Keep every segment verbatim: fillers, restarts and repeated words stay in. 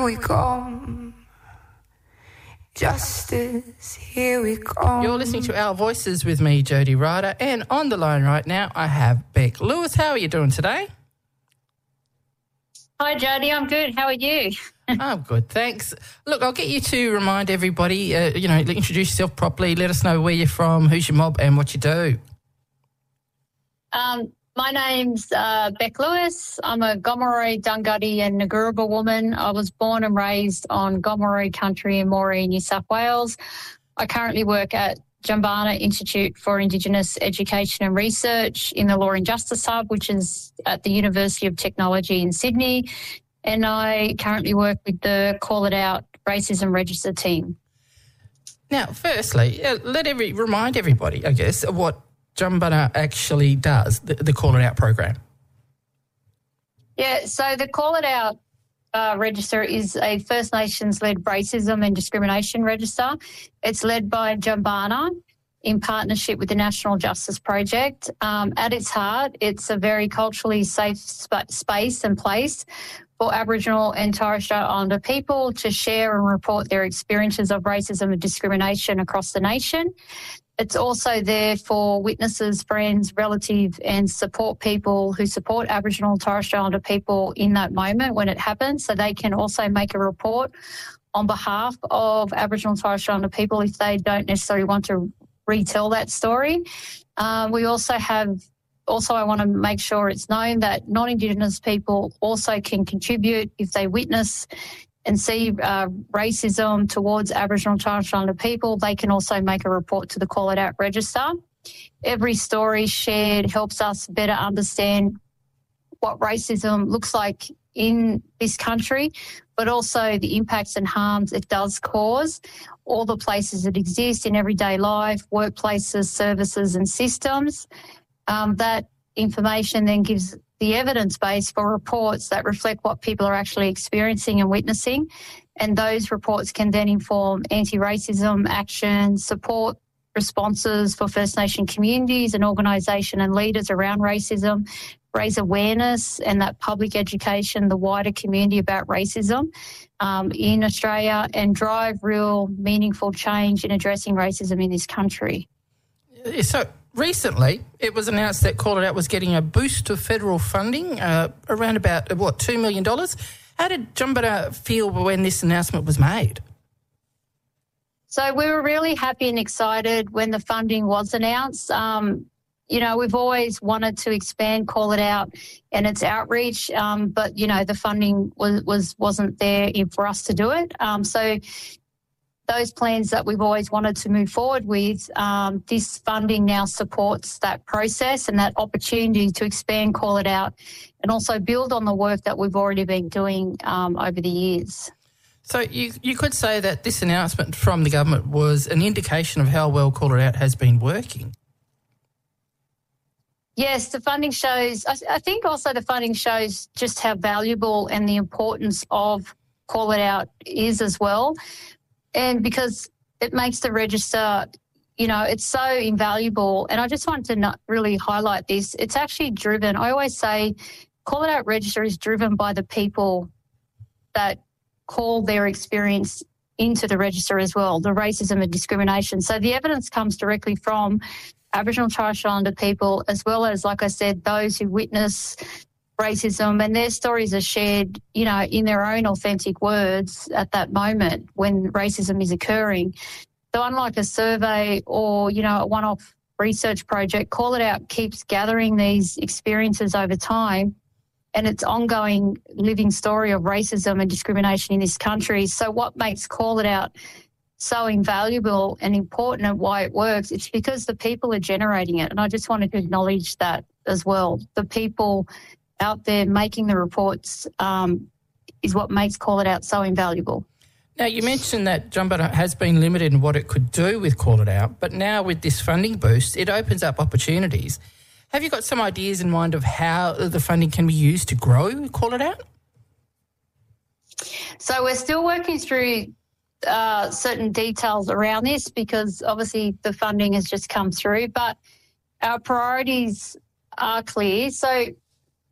we come. Justice, here we come. You're listening to Our Voices with me, Jody Ryder, and on the line right now I have Beck Lewis. How are you doing today? Hi, Jody. I'm good. How are you? I'm good, thanks. Look, I'll get you to remind everybody, uh, you know, introduce yourself properly, let us know where you're from, who's your mob and what you do. Um, my name's uh, Beck Lewis. I'm a Gomeroi, Dunghutti and Ngurraba woman. I was born and raised on Gomeroi country in Moree, New South Wales. I currently work at Jumbana Institute for Indigenous Education and Research in the Law and Justice Hub, which is at the University of Technology in Sydney. And I currently work with the Call It Out Racism Register team. Now, firstly, uh, let every remind everybody, I guess, of what Jumbana actually does, the, the Call It Out program. Yeah, so the Call It Out uh, register is a First Nations-led racism and discrimination register. It's led by Jumbana in partnership with the National Justice Project. Um, at its heart, it's a very culturally safe sp- space and place for Aboriginal and Torres Strait Islander people to share and report their experiences of racism and discrimination across the nation. It's also there for witnesses, friends, relatives and support people who support Aboriginal and Torres Strait Islander people in that moment when it happens, so they can also make a report on behalf of Aboriginal and Torres Strait Islander people if they don't necessarily want to retell that story. Um, we also have Also, I want to make sure it's known that non-Indigenous people also can contribute if they witness and see uh, racism towards Aboriginal and Torres Strait Islander people. They can also make a report to the Call It Out register. Every story shared helps us better understand what racism looks like in this country, but also the impacts and harms it does cause, all the places it exists in everyday life, workplaces, services and systems. Um, that information then gives the evidence base for reports that reflect what people are actually experiencing and witnessing, and those reports can then inform anti-racism action, support responses for First Nation communities and organisation and leaders around racism, raise awareness and that public education, the wider community about racism um, in Australia, and drive real meaningful change in addressing racism in this country. So recently it was announced that Call It Out was getting a boost of federal funding, uh, around about, what, two million dollars. How did Jumbana feel when this announcement was made? So we were really happy and excited when the funding was announced. Um, you know, we've always wanted to expand Call It Out and its outreach, um, but, you know, the funding was, was, wasn't there for us to do it. Um, so those plans that we've always wanted to move forward with, um, this funding now supports that process and that opportunity to expand Call It Out and also build on the work that we've already been doing um, over the years. So you you could say that this announcement from the government was an indication of how well Call It Out has been working. Yes, the funding shows, I, I think also the funding shows just how valuable and the importance of Call It Out is as well. And because it makes the register, you know, it's so invaluable. And I just wanted to not really highlight this. It's actually driven, I always say, Call It Out register is driven by the people that call their experience into the register as well, the racism and discrimination. So the evidence comes directly from Aboriginal and Torres Strait Islander people, as well as, like I said, those who witness racism, and their stories are shared, you know, in their own authentic words at that moment when racism is occurring. So unlike a survey or, you know, a one-off research project, Call It Out keeps gathering these experiences over time, and it's ongoing living story of racism and discrimination in this country. So what makes Call It Out so invaluable and important and why it works, it's because the people are generating it. And I just wanted to acknowledge that as well. The people out there making the reports um, is what makes Call It Out so invaluable. Now, you mentioned that Jumbana has been limited in what it could do with Call It Out, but now with this funding boost, it opens up opportunities. Have you got some ideas in mind of how the funding can be used to grow Call It Out? So we're still working through uh, certain details around this because obviously the funding has just come through, but our priorities are clear. So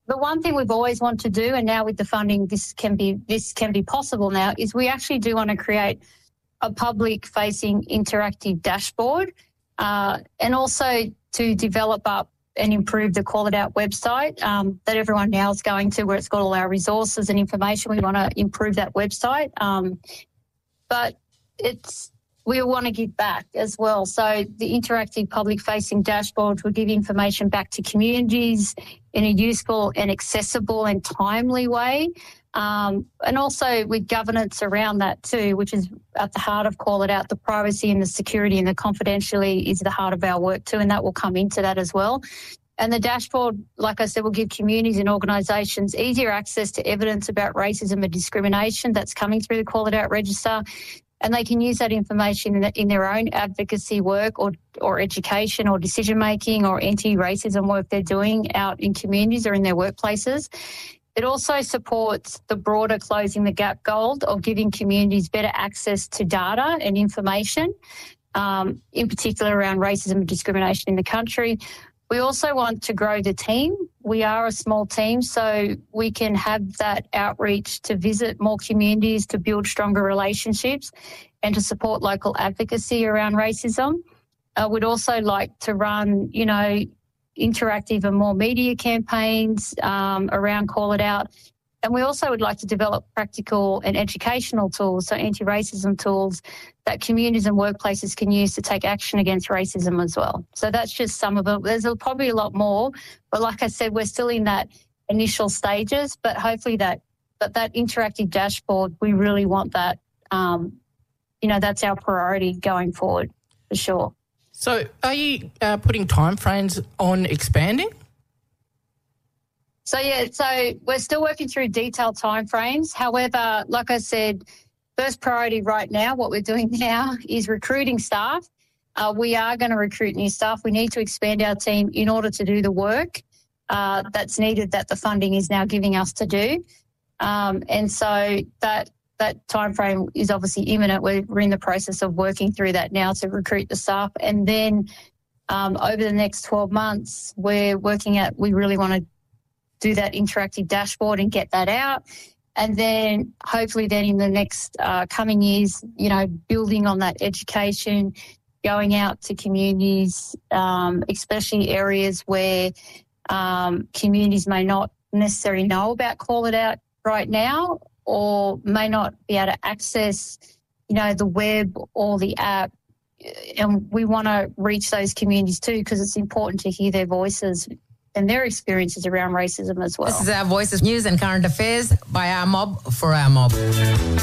the one thing we've always wanted to do, and now with the funding, this can be this can be possible now, is we actually do want to create a public-facing interactive dashboard, uh, and also to develop up and improve the Call It Out website um, that everyone now is going to, where it's got all our resources and information. We want to improve that website, um, but it's we want to give back as well. So the interactive public-facing dashboard will give information back to communities in a useful and accessible and timely way, um, and also with governance around that too, which is at the heart of Call It Out. The privacy and the security and the confidentiality is the heart of our work too, and that will come into that as well. And the dashboard, like I said, will give communities and organisations easier access to evidence about racism and discrimination that's coming through the Call It Out register. And they can use that information in, in their own advocacy work or, or education or decision-making or anti-racism work they're doing out in communities or in their workplaces. It also supports the broader Closing the Gap goal of giving communities better access to data and information, um, in particular around racism and discrimination in the country. We also want to grow the team. We are a small team, so we can have that outreach to visit more communities, to build stronger relationships and to support local advocacy around racism. Uh, we'd also like to run, you know, interactive and more media campaigns um, around Call It Out. And we also would like to develop practical and educational tools, so anti-racism tools that communities and workplaces can use to take action against racism as well. So that's just some of it. There's probably a lot more, but like I said, we're still in that initial stages, but hopefully that that, that interactive dashboard, we really want that, um, you know, that's our priority going forward for sure. So are you uh, putting timeframes on expanding? So, yeah, so we're still working through detailed timeframes. However, like I said, first priority right now, what we're doing now is recruiting staff. Uh, we are going to recruit new staff. We need to expand our team in order to do the work uh, that's needed that the funding is now giving us to do. Um, and so that that timeframe is obviously imminent. We're, we're in the process of working through that now to recruit the staff. And then um, over the next twelve months, we're working at, we really want to do that interactive dashboard and get that out. And then hopefully then in the next uh, coming years, you know, building on that education, going out to communities, um, especially areas where um, communities may not necessarily know about Call It Out right now or may not be able to access, you know, the web or the app. And we want to reach those communities too because it's important to hear their voices and their experiences around racism as well. This is our Voices News and Current Affairs by Our Mob for Our Mob.